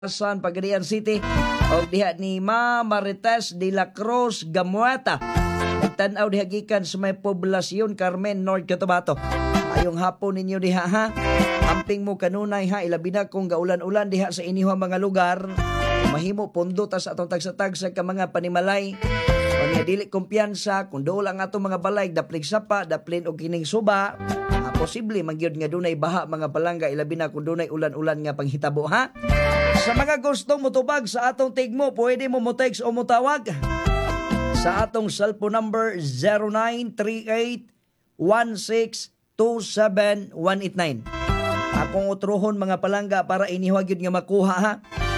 San Pagadian City o diha ni Ma Marites de la Cruz Gamueta. Nagtanaw diha gikan sa may poblasyon Carmen, North Cotabato. Ayong hapon ninyo diha ha. Amping mo kanunay ha, ilabi na kung gaulan-ulan diha sa inyo mga lugar. Mahimo pondo ta sa atong tagsa-tagsa ka mga panimalay. O niya dili kumpiyansa kung dool ang atong mga balay daplig sapa, daplin og kining suba. Posible magyud nga dunay baha mga palangga, ilabi na kung dunay ulan-ulan nga panghitabo ha. Sa mga gustong mutubag sa atong tigmo, pwede mo mo-text o mutawag sa atong cellphone number 0938-1627189. Akong utrohon mga palangga para inihuwag yun nga makuha ha.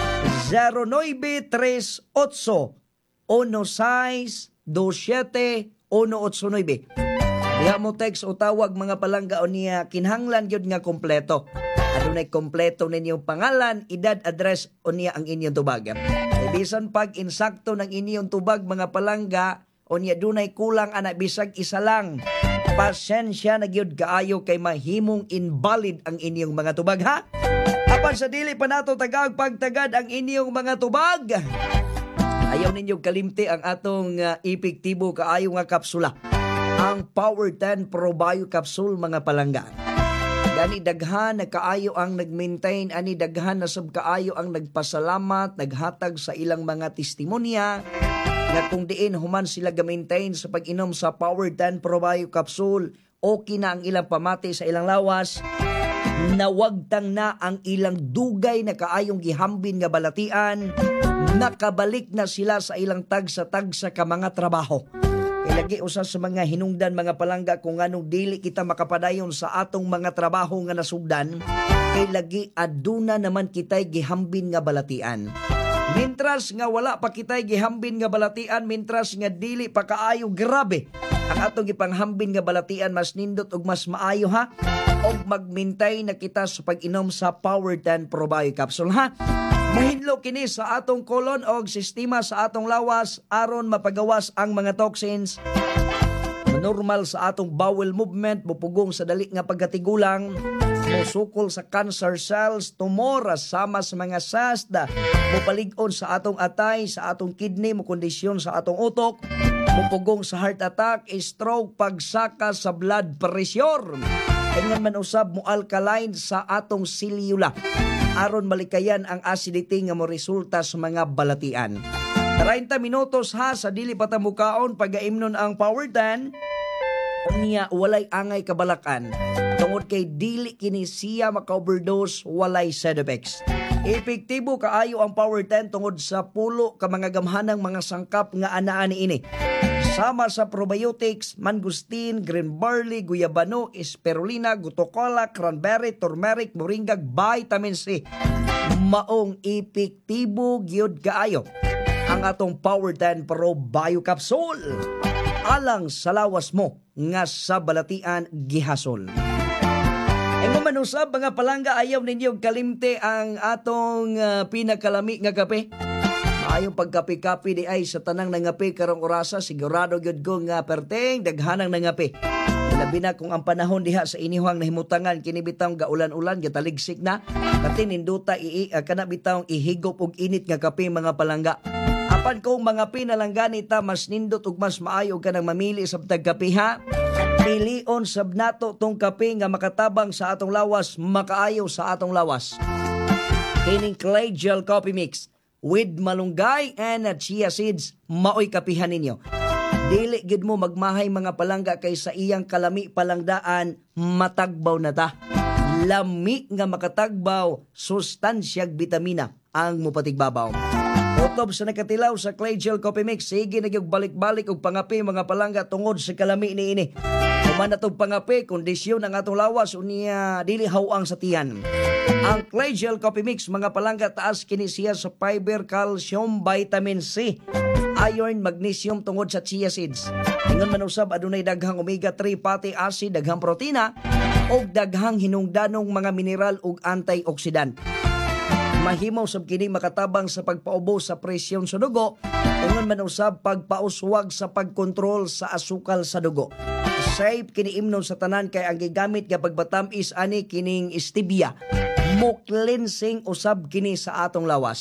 0938-1627-189. Diha mo text o tawag mga palangga o niya kinhanglan yun nga kompleto. Adunay kompleto ninyong pangalan, edad, address o niya ang inyong tubag. Bisan pag insakto ng inyong tubag mga palangga o niya dunay kulang anak bisag isa lang. Pasensya na gyud kaayo kay mahimong invalid ang inyong mga tubag ha. Apan sa dili pa nato tagag pagtagad ang inyong mga tubag. Ayaw ninyong kalimti ang atong epektibo kaayo nga kapsula. Ang Power 10 Pro Bio Capsule mga palangga. Gani daghan na kaayo ang nag-maintain, ani daghan na sab kaayo ang nagpasalamat, naghatag sa ilang mga testimonya na kung diin human sila ga-maintain sa pag-inom sa Power 10 Pro Bio Capsule, okay na ang ilang pamati sa ilang lawas, nawagtang na ang ilang dugay na kaayong gihambin nga balatian, nakabalik na sila sa ilang tagsa-tagsa ka mga trabaho. Ilagi usa sa mga hinungdan mga palangga kung anong dili kita makapadayon sa atong mga trabaho nga nasugdan, kay lagi aduna naman kitay gihambin nga balatian. Mintras nga wala pa kitay gihambin nga balatian, mintras nga dili pa kaayo grabe ang atong gipanghambin nga balatian, mas nindot ug mas maayo ha. Og magmintay na kita sa pag-inom sa Power 10 Pro Bio Capsule ha. Mahinlo kini sa atong kolon o sistema sa atong lawas aron mapagawas ang mga toxins. Normal sa atong bowel movement, mupugong sa dali nga pagkatigulang, musukol sa cancer cells, tumor, sama sa mga sasda, mupalig-on sa atong atay, sa atong kidney, mukondisyon sa atong utok, mupugong sa heart attack, stroke, pagsaka sa blood pressure. Ingon man usab mo alkaline sa atong silula aron malikayan ang acidity nga mo resulta sa mga balatian. 30 minutos ha sa dili patamukaon pagaimnon ang Power 10 unya walay angay kabalakan tungod kay dili kini siya maka-overdose, walay side effects. Epektibo kaayo ang Power 10 tungod sa pulo ka mga gamhanang mga sangkap nga anaa niini. Sama sa probiotics, mangustin, green barley, guyabano, spirulina, gutocola, cranberry, turmeric, moringa, vitamin C. Maong epektibo gyud kaayo ang atong Power 10 Pro Bio Capsule. Alang sa lawas mo nga sa balatian gihasol. Ang manusab mga palangga, ayaw ninyo kalimte ang atong pinakalami nga kape. Ayong pagkapi-kapi di ay sa tanang nangapi karong orasa, sigurado gyud ko nga perteng daghanang nangapi. Labi na kung ang panahon diha sa inihang nahimutangan kini bitawng gaulan-ulan gataligsik na, pati ninduta kana bitawng ihigop og init nga kape mga palangga. Apan kung mga pinalanggani ta mas nindot ug mas maayo ka nang mamili sa tagkape ha. Pilion sab nato tong kape nga makatabang sa atong lawas, makaayo sa atong lawas. Kining Clay Gel Coffee Mix with malunggay and chia seeds, maoy kapihan ninyo. Dili gid mo magmahay mga palangga kay sa iyang kalami palangdaan, matagbaw na ta. Lami nga makatagbaw, sustansyag bitamina ang mupatigbabaw. Otob sa nakatilaw sa Clay Gel Coffee Mix, sige nagyog balik-balik og pangapi mga palangga tungod sa kalami niini. Human na itong pangapi, kondisyon ng atong lawas, unya dili hawang sa tiyan. Ang Clay Gel Coffee Mix, mga palangga, taas kini siya sa fiber, calcium, vitamin C, iron, magnesium tungod sa chia seeds. Ingon man usab adunay daghang omega-3 fatty acid, daghang protina, o daghang hinungdanong mga mineral ug antioxidant. Mahimaw sab kini makatabang sa pagpaubo sa presyon sa dugo, ingon man usab pagpauswag sa pagkontrol sa asukal sa dugo. Safe kini imnon sa tanan kay ang gigamit nga pagbatamis ani kining stevia. mo cleansing usab kini sa atong lawas.